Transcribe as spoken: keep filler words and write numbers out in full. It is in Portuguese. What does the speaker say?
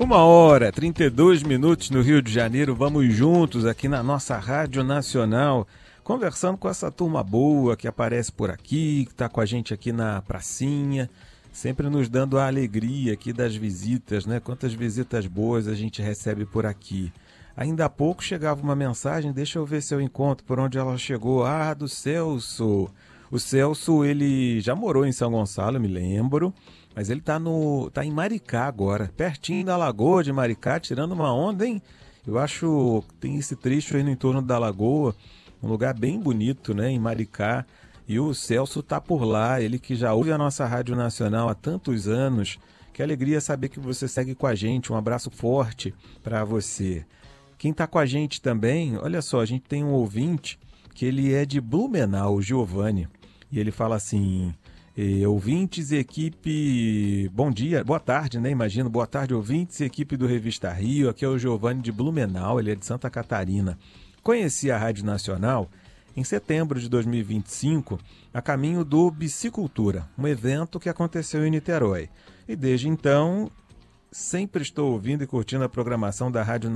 Uma hora, trinta e dois minutos no Rio de Janeiro. Vamos juntos aqui na nossa Rádio Nacional, conversando com essa turma boa que aparece por aqui, que está com a gente aqui na pracinha, sempre nos dando a alegria aqui das visitas, né? Quantas visitas boas a gente recebe por aqui. Ainda há pouco chegava uma mensagem, deixa eu ver se eu encontro por onde ela chegou. Ah, do Celso. O Celso, ele já morou em São Gonçalo, eu me lembro, mas ele tá, no, tá em Maricá agora, pertinho da Lagoa de Maricá, tirando uma onda, hein? Eu acho que tem esse trecho aí no entorno da Lagoa, um lugar bem bonito, né, em Maricá. E o Celso tá por lá, ele que já ouve a nossa Rádio Nacional há tantos anos. Que alegria saber que você segue com a gente. Um abraço forte para você. Quem tá com a gente também, olha só, a gente tem um ouvinte que ele é de Blumenau, o Giovanni. E ele fala assim, eh, ouvintes e equipe, bom dia, boa tarde, né, imagino, boa tarde, ouvintes e equipe do Revista Rio, aqui é o Giovanni de Blumenau, ele é de Santa Catarina. Conheci a Rádio Nacional em setembro de dois mil e vinte e cinco, a caminho do Bicicultura, um evento que aconteceu em Niterói. E desde então, sempre estou ouvindo e curtindo a programação da Rádio